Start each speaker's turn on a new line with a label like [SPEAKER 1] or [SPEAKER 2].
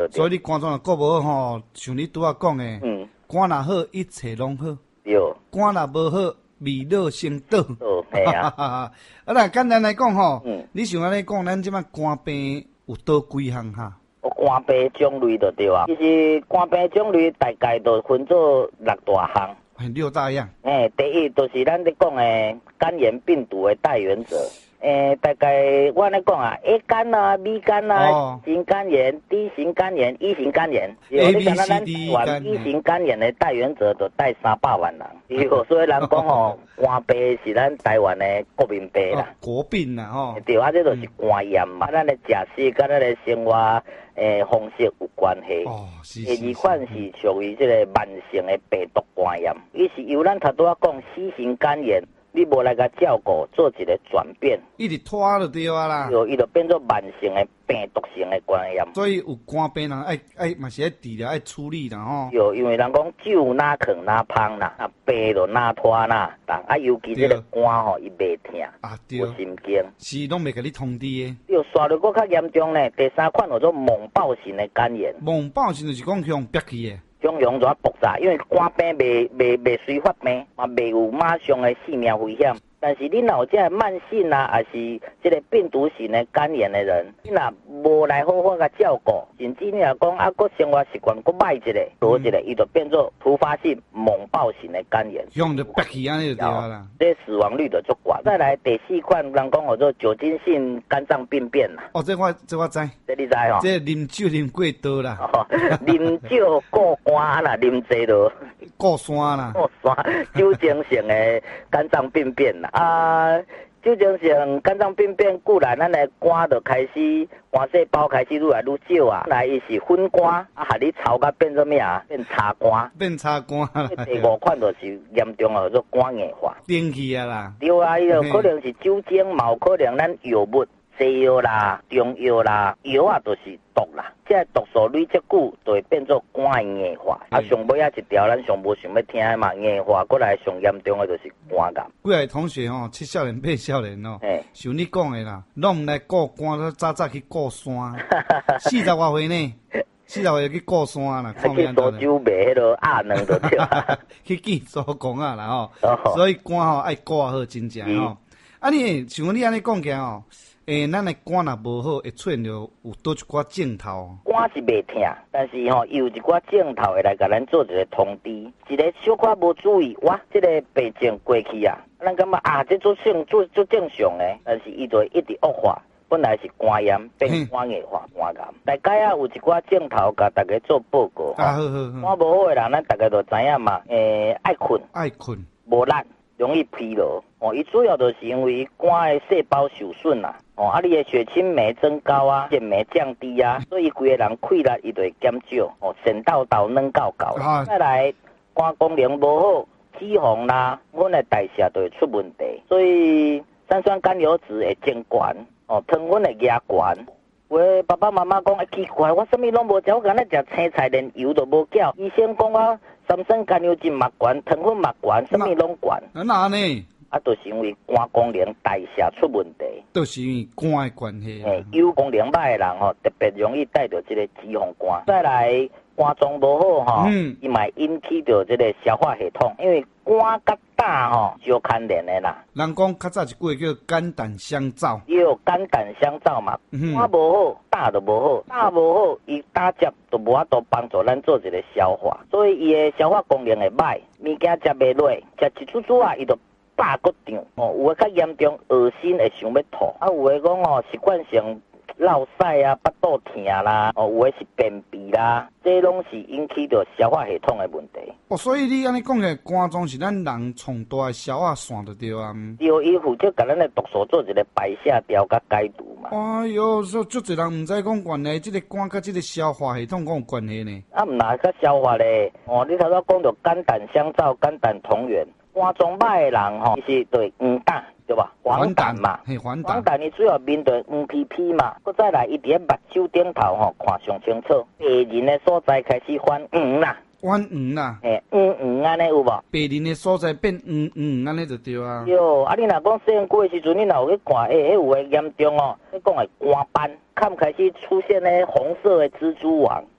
[SPEAKER 1] 所以你肝脏若顾无好吼，像你拄仔讲的，肝若好，一切拢好。
[SPEAKER 2] 对。
[SPEAKER 1] 肝若无好，未老先倒。
[SPEAKER 2] 嘿啊。
[SPEAKER 1] 啦，简单来讲吼，你像安尼讲，咱即摆肝病有倒几项哈？
[SPEAKER 2] 肝病种类就对啊。其实肝病种类大概都分做6大项。
[SPEAKER 1] 6大样。
[SPEAKER 2] 第一就是咱咧讲的肝炎病毒的带源者。大概我咧讲啊 ，A 肝啊、B 肝啊、型肝炎、D 型肝炎、E 型肝炎，
[SPEAKER 1] A B C D 肝
[SPEAKER 2] ，E 型肝炎的带源者就带300万人。所以人讲吼，肝病是咱台湾的国民病啦。
[SPEAKER 1] 国病啦吼。
[SPEAKER 2] 对啊，这就是肝炎嘛，咱的食食甲咱的生活方式有关系。第二款是属于这个慢性的病毒肝炎，伊是由咱头拄仔讲C型肝炎。你无来甲照顾，做一个转变，
[SPEAKER 1] 一直拖就对啊啦。
[SPEAKER 2] 伊就变做慢性的病毒性的肝炎。
[SPEAKER 1] 所以有肝病人爱嘛是爱治疗爱处理啦吼。
[SPEAKER 2] 因为人讲酒哪啃哪芳啦，病就哪拖哪重，尤其这个肝吼伊袂疼，有神经，
[SPEAKER 1] 是拢袂甲你通知的。
[SPEAKER 2] 刷到搁较严重呢，第3款叫做猛暴性的肝炎。
[SPEAKER 1] 猛暴性就是讲向憋气的。
[SPEAKER 2] 种种就复杂，因为肝病袂随发病，嘛袂有马上的性命危险。但是你若有这慢性啊，还是这个病毒型的肝炎的人，你若无来好好甲照顾，甚至你若讲搁生活习惯搁歹一个，多一个，伊就变做突发性猛暴型的肝炎。
[SPEAKER 1] 用着憋气安尼就对啦。
[SPEAKER 2] 这死亡率就足高。再来第4款，人讲叫做酒精性肝脏病变啦。
[SPEAKER 1] 这我知。
[SPEAKER 2] 这你知吼？
[SPEAKER 1] 这啉酒啉过多啦。
[SPEAKER 2] 啉酒过肝啦，啉济就
[SPEAKER 1] 过山啦。
[SPEAKER 2] 酒精性的肝脏病变啦。酒精性肝脏病变，固然咱的肝就开始肝细胞开始愈来愈少啊，来伊是粉肝，下你炒甲变做咩啊？变茶肝。
[SPEAKER 1] 变茶肝啦。
[SPEAKER 2] 第5款就是严重叫做肝硬化。
[SPEAKER 1] 电气啊啦。
[SPEAKER 2] 对啊，伊就可能是酒精，嘛有可能咱药物。西药啦、中药啦，药啊都是毒啦。这毒素累积久，就会变做肝硬化。上尾一条，咱上无想要听的嘛，硬化过来上严重的就是肝癌。
[SPEAKER 1] 几个同学吼，7少年、8少年哦，像你讲的啦，拢毋来顾肝，早去顾山。40多岁呢，40岁去顾山啦，
[SPEAKER 2] 去苏州卖迄个鸭卵就对。
[SPEAKER 1] 去见苏公啊啦吼，所以肝吼爱顾好真正吼。你像你安尼讲起来吼。咱的肝若无好，会出现着有倒一寡症头。
[SPEAKER 2] 肝是袂疼，但是吼，伊有一寡症头会来甲咱做一个通知，一个小可无注意，哇，这个病症过去啊，咱感觉这做正常的，但是伊就会一直恶化。本来是肝炎变肝硬化、肝癌。大概有一寡镜头甲大家做报告。
[SPEAKER 1] 好。
[SPEAKER 2] 肝无好的人，咱大家都知影嘛。爱困，无力，容易疲劳。伊主要就是因为肝的细胞受损啦。你的血清酶增高啊，腺酶降低啊，所以规个人气力伊就会减少。肾豆软到高。再来，肝功能无好，脂肪啦，阮的代谢就会出问题。所以三酸甘油酯会增悬。糖分会压悬，我爸爸妈妈讲奇怪，我什么拢无食，我敢若食青菜连油都无搅。医生讲我三酸甘油酯嘛悬，糖分嘛悬，什么拢悬。
[SPEAKER 1] 哪呢？
[SPEAKER 2] 就是因为肝功能代谢出问题。
[SPEAKER 1] 就是因为肝的关系。
[SPEAKER 2] 油功能歹的人特别容易带着这个脂肪肝。再来肝脏无好伊嘛引起着这个消化系统，因为肝甲胆相牵连的啦。
[SPEAKER 1] 人讲较早一句叫肝胆相照。
[SPEAKER 2] 也有肝胆相照嘛，肝无好，胆就无好，胆无好，伊胆汁就无法度帮助咱做一个消化，所以伊的消化功能会歹，物件食袂落，食一撮撮伊就饱骨胀。有诶较严重，恶心会想要吐，有诶讲习惯性落屎啊、腹肚疼啦，有诶是便秘啦，这拢是引起着消化系统的问题。
[SPEAKER 1] 所以你安尼讲起来，肝脏是咱人从大的消化线就对啊。
[SPEAKER 2] 对，伊负责甲咱的毒素做一个排泄掉甲解毒嘛。
[SPEAKER 1] 哎哟，足侪人毋知讲原来这个肝甲这个消化系统讲有关系呢。
[SPEAKER 2] 毋哪甲消化咧？你头先讲到肝胆相照、肝胆同源，肝脏歹的人其实对黄疸对吧？黄疸嘛，黄疸你主要面对黄皮皮嘛，佮再来伊伫咧目睭顶头看上清楚，白人的所在开始反黄啦。
[SPEAKER 1] 反黄啦，
[SPEAKER 2] 黄安尼有无？
[SPEAKER 1] 白人的所在变黄安尼就对啊。
[SPEAKER 2] 哟，你若讲洗身躯的时阵，你若有去看，迄有诶严重你讲的肝斑、 坎开始出现咧红色的蜘蛛网。